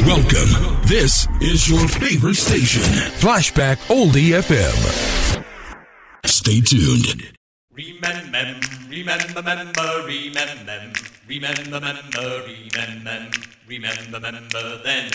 Welcome. This is your favorite station, Flashback Oldie FM. Stay tuned. Remember then.